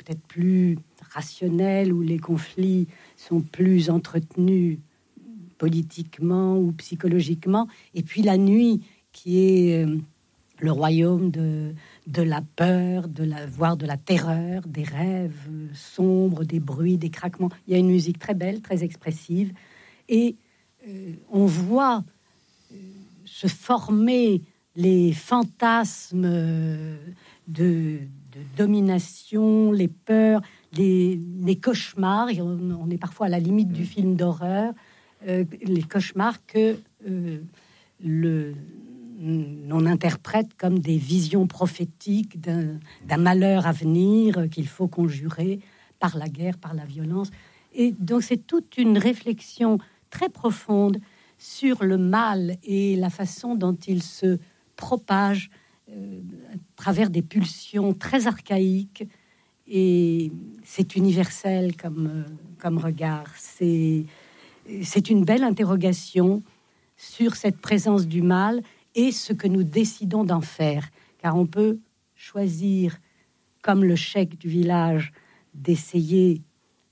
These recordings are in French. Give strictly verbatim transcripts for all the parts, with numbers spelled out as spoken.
peut-être plus rationnelle, où les conflits sont plus entretenus politiquement ou psychologiquement, et puis la nuit qui est euh, le royaume de, de la peur, de la, voire de la terreur, des rêves euh, sombres, des bruits, des craquements. Il y a une musique très belle, très expressive, et euh, on voit euh, se former les fantasmes euh, de, de domination, les peurs, les, les cauchemars. Et on, on est parfois à la limite du film d'horreur. Euh, les cauchemars que euh, le, on interprète comme des visions prophétiques d'un, d'un malheur à venir euh, qu'il faut conjurer par la guerre, par la violence. Et donc c'est toute une réflexion très profonde sur le mal et la façon dont il se propage euh, à travers des pulsions très archaïques. Et c'est universel comme, euh, comme regard. C'est C'est une belle interrogation sur cette présence du mal et ce que nous décidons d'en faire. Car on peut choisir, comme le cheikh du village, d'essayer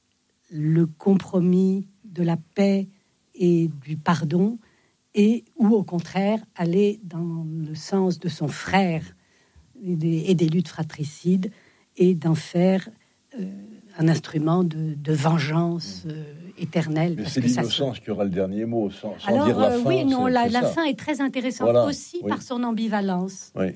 le compromis de la paix et du pardon, et ou au contraire aller dans le sens de son frère et des, et des luttes fratricides, et d'en faire euh, un instrument de, de vengeance euh, éternelle. Mais parce c'est que l'innocence ça... qui aura le dernier mot, sans, sans Alors, dire la euh, fin. oui, non, c'est, la, c'est la ça. fin est très intéressante Voilà, aussi oui. par son ambivalence. Oui.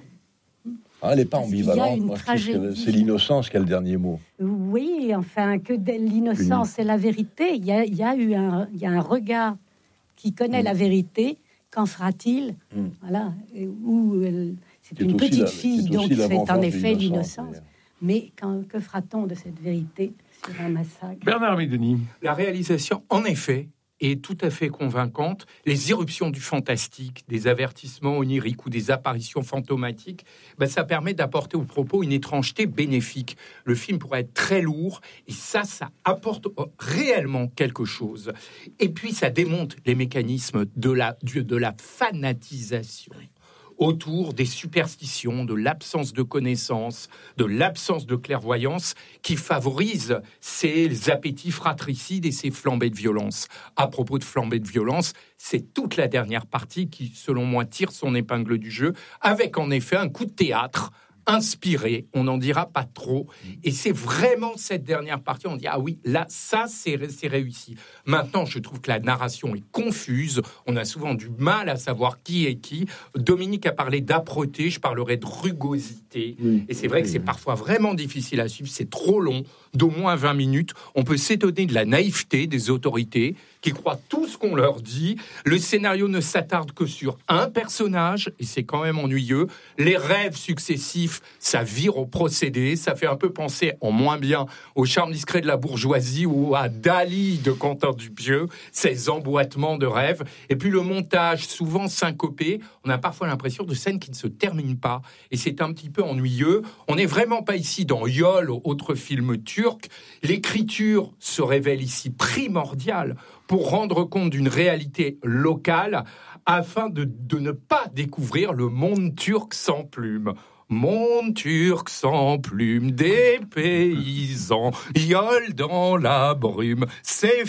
Ah, elle n'est pas Parce qu'il y a ambivalente. une Moi, je trouve que tragédie. c'est l'innocence qui a le dernier mot. Oui, enfin, que de l'innocence et la vérité. Il y a, il y a eu un, il y a un regard qui connaît Mm. la vérité. Qu'en fera-t-il? Mm. Voilà. Et où euh, c'est, C'est une aussi petite la- fille, c'est donc aussi la c'est en vengeance de effet l'innocence, l'innocence. d'ailleurs. Mais quand, que fera-t-on de cette vérité sur un massacre? Bernard Médoni. La réalisation, en effet, est tout à fait convaincante. Les irruptions du fantastique, des avertissements oniriques ou des apparitions fantomatiques, ben ça permet d'apporter au propos une étrangeté bénéfique. Le film pourrait être très lourd, et ça, ça apporte réellement quelque chose. Et puis, ça démonte les mécanismes de la, de la fanatisation autour des superstitions, de l'absence de connaissances, de l'absence de clairvoyance qui favorise ces appétits fratricides et ces flambées de violence. À propos de flambées de violence, c'est toute la dernière partie qui, selon moi, tire son épingle du jeu, avec en effet un coup de théâtre inspiré, on n'en dira pas trop, et c'est vraiment cette dernière partie, on dit ah oui, là, ça, c'est, c'est réussi. Maintenant, je trouve que la narration est confuse, on a souvent du mal à savoir qui est qui. Dominique a parlé d'âpreté, je parlerai de rugosité, Oui, et c'est vrai oui, que c'est oui. parfois vraiment difficile à suivre, c'est trop long, d'au moins vingt minutes, on peut s'étonner de la naïveté des autorités, qui croient tout ce qu'on leur dit. Le scénario ne s'attarde que sur un personnage, et c'est quand même ennuyeux. Les rêves successifs, ça vire au procédé, ça fait un peu penser, en moins bien, au charme discret de la bourgeoisie ou à Dali de Quentin Dupieux, ces emboîtements de rêves. Et puis le montage, souvent syncopé, on a parfois l'impression de scènes qui ne se terminent pas, et c'est un petit peu ennuyeux. On n'est vraiment pas ici dans Yol, autre film turc. L'écriture se révèle ici primordiale pour rendre compte d'une réalité locale, afin de, de ne pas découvrir le monde turc sans plume. Monde turc sans plume, des paysans, Yol dans la brume, c'est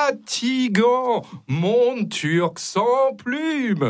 fatigant. Monde turc sans plume.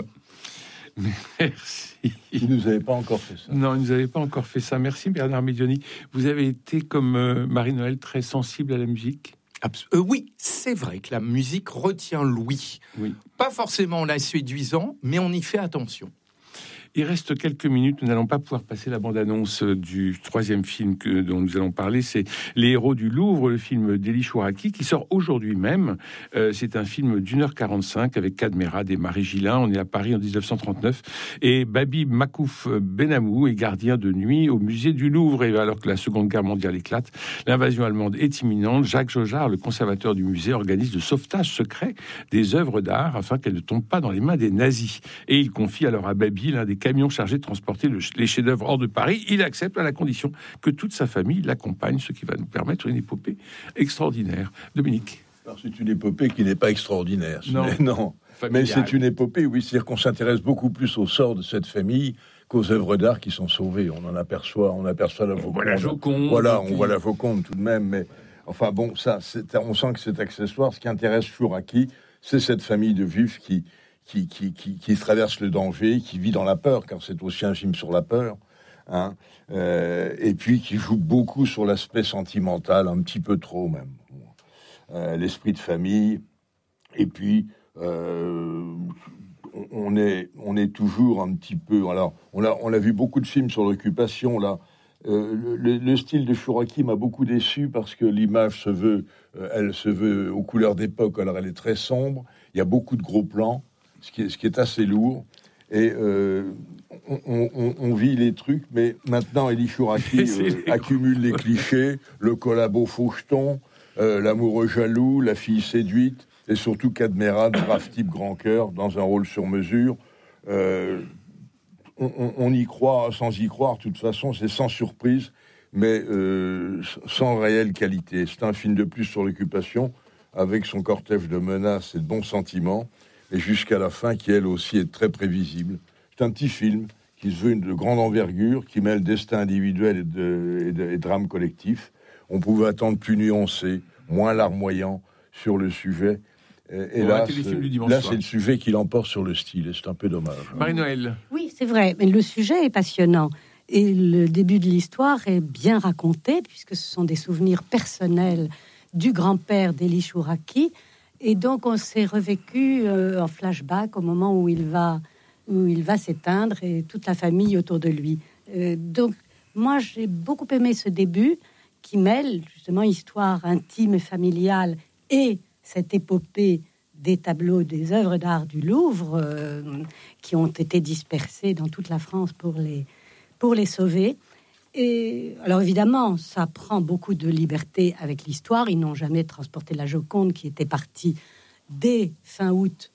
Merci. Vous ne nous avez pas encore fait ça. Non, vous n'avez pas encore fait ça. Merci Bernard Médioni. Vous avez été, comme euh, Marie-Noël, très sensible à la musique. Abs- euh, oui, c'est vrai que la musique retient l'ouïe. Oui. Pas forcément en la séduisant, mais on y fait attention. Il reste quelques minutes, nous n'allons pas pouvoir passer la bande-annonce du troisième film que, dont nous allons parler, c'est Les Héros du Louvre, le film d'Elie Chouraki, qui sort aujourd'hui même. Euh, c'est un film d'une heure quarante-cinq avec Cadmerade et Marie Gillin. On est à Paris en dix-neuf cent trente-neuf. Et Babi Makouf Benamou est gardien de nuit au musée du Louvre. Et alors que la Seconde Guerre mondiale éclate, l'invasion allemande est imminente. Jacques Jojard, le conservateur du musée, organise le sauvetage secret des œuvres d'art afin qu'elles ne tombent pas dans les mains des nazis. Et il confie alors à Babi l'un des camion chargé de transporter le, les chefs-d'œuvre hors de Paris. Il accepte à la condition que toute sa famille l'accompagne, ce qui va nous permettre une épopée extraordinaire. Dominique. Alors, c'est une épopée qui n'est pas extraordinaire. Ce Non. n'est- non. Mais c'est une épopée, oui, c'est-à-dire qu'on s'intéresse beaucoup plus au sort de cette famille qu'aux œuvres d'art qui sont sauvées. On en aperçoit, on aperçoit la Joconde. On voit la Joconde. Voilà, on voit la Joconde tout de même, mais enfin bon, ça, c'est, on sent que c'est accessoire. Ce qui intéresse Chouraqui, c'est cette famille de juifs qui, qui, qui, qui, qui traverse le danger, qui vit dans la peur, car c'est aussi un film sur la peur, hein, euh, et puis qui joue beaucoup sur l'aspect sentimental, un petit peu trop même. Euh, l'esprit de famille, et puis euh, on est on est toujours un petit peu. Alors on a on a vu beaucoup de films sur l'occupation là. Euh, le, le style de Chouraqui m'a beaucoup déçu parce que l'image se veut, euh, elle se veut aux couleurs d'époque. Alors elle est très sombre. Il y a beaucoup de gros plans, ce qui est ce qui est assez lourd. Et euh, on, on, on vit les trucs, mais maintenant Élie Chouraqui euh, accumule les clichés, le collabo faucheton. Euh, l'amoureux jaloux, la fille séduite, et surtout Cadmerade, brave type grand cœur, dans un rôle sur mesure. Euh, on, on, on y croit sans y croire, de toute façon, c'est sans surprise, mais euh, sans réelle qualité. C'est un film de plus sur l'occupation, avec son cortège de menaces et de bons sentiments, et jusqu'à la fin, qui elle aussi est très prévisible. C'est un petit film qui se veut de grande envergure, qui mêle destin individuel et, de, et, de, et drame collectif. On pouvait attendre plus nuancé, moins larmoyant sur le sujet. Et, et là, c'est, là c'est le sujet qui l'emporte sur le style. Et c'est un peu dommage. Marie-Noël. Oui, c'est vrai. Mais le sujet est passionnant. Et le début de l'histoire est bien raconté, puisque ce sont des souvenirs personnels du grand-père d'Élie Chouraqui. Et donc, on s'est revécu euh, en flashback au moment où il va, où il va s'éteindre et toute la famille autour de lui. Euh, donc, moi, j'ai beaucoup aimé ce début qui mêle justement histoire intime et familiale et cette épopée des tableaux, des œuvres d'art du Louvre euh, qui ont été dispersés dans toute la France pour les, pour les sauver. Et alors évidemment, ça prend beaucoup de liberté avec l'histoire. Ils n'ont jamais transporté la Joconde qui était partie dès fin août,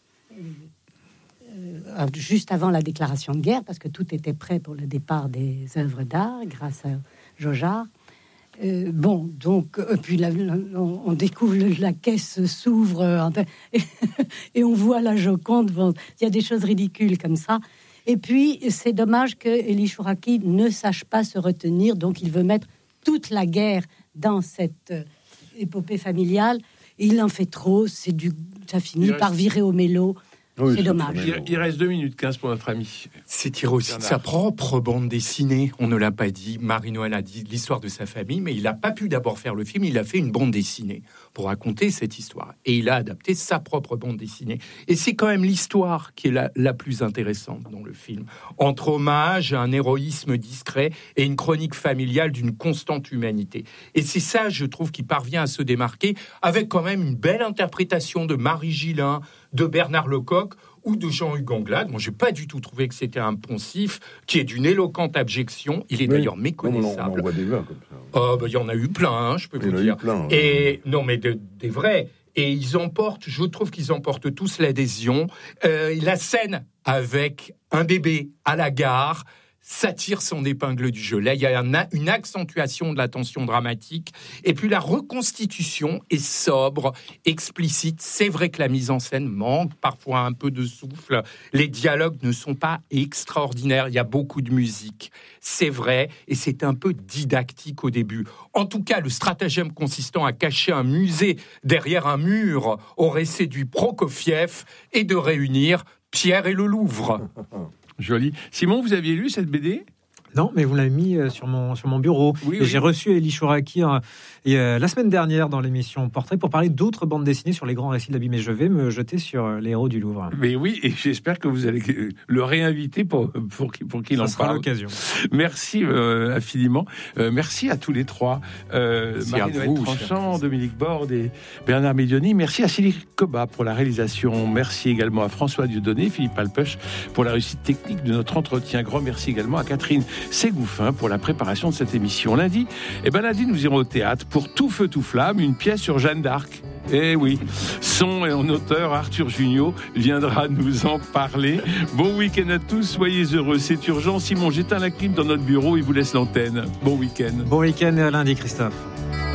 euh, juste avant la déclaration de guerre, parce que tout était prêt pour le départ des œuvres d'art grâce à Jojard. Euh, bon, donc, euh, puis la, la, on, on découvre le, la caisse s'ouvre euh, et, et on voit la Joconde. Bon, il y a des choses ridicules comme ça. Et puis, c'est dommage que Élie Chouraqui ne sache pas se retenir. Donc, il veut mettre toute la guerre dans cette euh, épopée familiale. Et il en fait trop. C'est du, ça finit il par reste... virer au mélo. Oui, c'est dommage. Il, il reste deux minutes quinze pour notre ami. C'est tiré aussi de sa propre bande dessinée. On ne l'a pas dit. Marie-Noël a dit l'histoire de sa famille, mais il n'a pas pu d'abord faire le film. Il a fait une bande dessinée pour raconter cette histoire. Et il a adapté sa propre bande dessinée. Et c'est quand même l'histoire qui est la, la plus intéressante dans le film. Entre hommage à un héroïsme discret et une chronique familiale d'une constante humanité. Et c'est ça, je trouve, qui parvient à se démarquer avec quand même une belle interprétation de Marie Gillin, de Bernard Lecoq ou de Jean-Hugues Anglade. Moi, j'ai pas du tout trouvé que c'était un poncif qui est d'une éloquente abjection. Il est oui. d'ailleurs méconnaissable. Non, on, on voit des vins comme ça. Oh, ben, il y en a eu plein, hein, je peux il vous dire. Plein, et ouais. non, mais de, des vrais. Et ils emportent, je trouve qu'ils emportent tous l'adhésion. Euh, la scène avec un bébé à la gare, ça tire son épingle du jeu. Là, il y a un, une accentuation de la tension dramatique. Et puis, la reconstitution est sobre, explicite. C'est vrai que la mise en scène manque parfois un peu de souffle. Les dialogues ne sont pas extraordinaires. Il y a beaucoup de musique. C'est vrai. Et c'est un peu didactique au début. En tout cas, le stratagème consistant à cacher un musée derrière un mur aurait séduit Prokofiev et de réunir Pierre et le Louvre. Joli. Simon, vous aviez lu cette B D ? Non, mais vous l'avez mis sur mon, sur mon bureau. Oui, et oui. J'ai reçu Élie Chouraqui euh, et, euh, la semaine dernière dans l'émission Portrait pour parler d'autres bandes dessinées sur les grands récits de l'abîme. Et je vais me jeter sur euh, les héros du Louvre. Mais oui, et j'espère que vous allez le réinviter pour, pour, pour qu'il Ça en sera parle. l'occasion. Merci euh, infiniment. Euh, merci à tous les trois. Euh, Marie-Noël Tranchant, Dominique Borde et Bernard Médioni. Merci à Céline Coba pour la réalisation. Merci également à François Dieudonné, Philippe Alpech pour la réussite technique de notre entretien. Grand merci également à Catherine Ségouffin pour la préparation de cette émission. Lundi, eh ben lundi, nous irons au théâtre pour Tout feu, tout flamme, une pièce sur Jeanne d'Arc. Eh oui, son et en auteur Arthur Junio viendra nous en parler. Bon week-end à tous, soyez heureux, c'est urgent. Simon, j'éteins la clim dans notre bureau et vous laisse l'antenne. Bon week-end. Bon week-end et à lundi, Christophe.